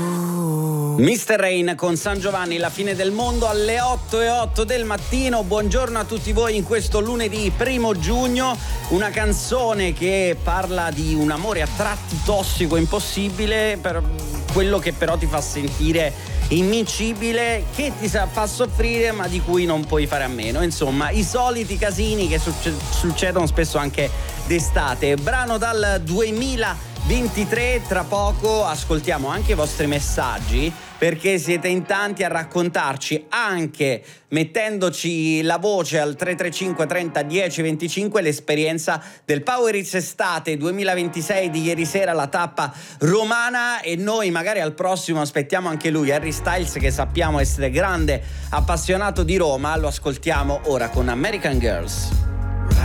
Mr. Rain con San Giovanni, la fine del mondo alle 8:08 del mattino. Buongiorno a tutti voi in questo lunedì 1 giugno. Una canzone che parla di un amore a tratti tossico, impossibile, per quello che però ti fa sentire invincibile, che ti fa soffrire ma di cui non puoi fare a meno. Insomma, i soliti casini che succedono spesso anche d'estate. Brano dal 2023, tra poco ascoltiamo anche i vostri messaggi, perché siete in tanti a raccontarci, anche mettendoci la voce al 335 30 10 25, l'esperienza del Power Hits Estate 2026 di ieri sera, la tappa romana, e noi magari al prossimo aspettiamo anche lui, Harry Styles, che sappiamo essere grande appassionato di Roma. Lo ascoltiamo ora con American Girls.